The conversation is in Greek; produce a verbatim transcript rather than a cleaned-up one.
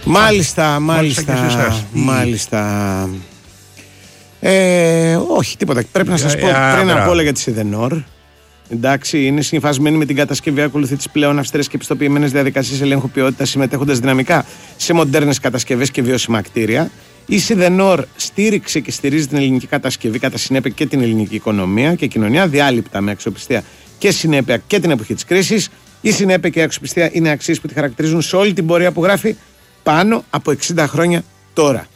Μάλιστα, μάλιστα, μάλιστα. μάλιστα. Ε, όχι, τίποτα. Πρέπει να σας πω πριν από όλα για τη Σιδενόρ. Εντάξει, είναι συμφασμένη με την κατασκευή, ακολουθεί τις πλέον αυστηρές και πιστοποιημένες διαδικασίες ελέγχου ποιότητας, συμμετέχοντας δυναμικά σε μοντέρνες κατασκευές και βιώσιμα κτίρια. Η Σιδενόρ στήριξε και στηρίζει την ελληνική κατασκευή, κατά συνέπεια και την ελληνική οικονομία και κοινωνία, διάλειπτα με αξιοπιστία και συνέπεια και την εποχή της κρίσης. Η συνέπεια και η αξιοπιστία είναι αξίες που τη χαρακτηρίζουν σε όλη την πορεία που γράφει πάνω από εξήντα χρόνια τώρα.